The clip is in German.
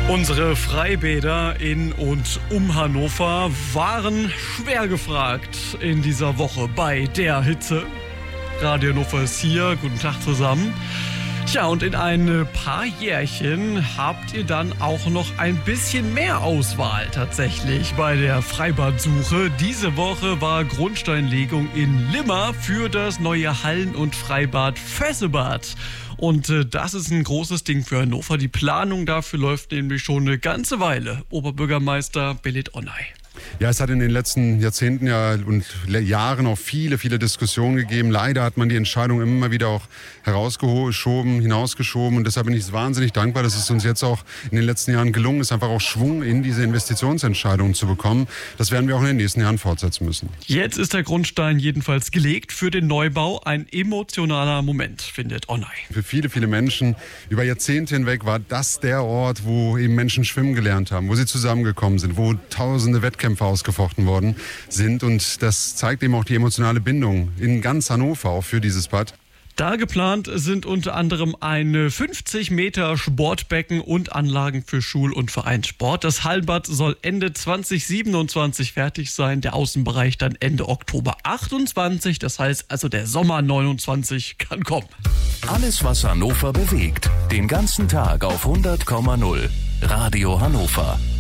Unsere Freibäder in und um Hannover waren schwer gefragt in dieser Woche bei der Hitze. Radio Hannover ist hier. Guten Tag zusammen. Tja, und in ein paar Jährchen habt ihr dann auch noch ein bisschen mehr Auswahl tatsächlich bei der Freibadsuche. Diese Woche war Grundsteinlegung in Limmer für das neue Hallen- und Freibad Vössebad. Und das ist ein großes Ding für Hannover. Die Planung dafür läuft nämlich schon eine ganze Weile. Oberbürgermeister Belit Onay. Ja, es hat in den letzten Jahrzehnten und Jahren auch viele Diskussionen gegeben. Leider hat man die Entscheidung immer wieder auch hinausgeschoben. Und deshalb bin ich wahnsinnig dankbar, dass es uns jetzt auch in den letzten Jahren gelungen ist, einfach auch Schwung in diese Investitionsentscheidungen zu bekommen. Das werden wir auch in den nächsten Jahren fortsetzen müssen. Jetzt ist der Grundstein jedenfalls gelegt für den Neubau. Ein emotionaler Moment, findet Onay. Für viele Menschen über Jahrzehnte hinweg war das der Ort, wo eben Menschen schwimmen gelernt haben, wo sie zusammengekommen sind, wo tausende Wettkämpfe ausgefochten worden sind. Und das zeigt eben auch die emotionale Bindung in ganz Hannover auch für dieses Bad. Da geplant sind unter anderem ein 50 Meter Sportbecken und Anlagen für Schul- und Vereinssport. Das Hallenbad soll Ende 2027 fertig sein, der Außenbereich dann Ende Oktober 28. Das heißt also, der Sommer 29 kann kommen. Alles, was Hannover bewegt, den ganzen Tag auf 100,0 Radio Hannover.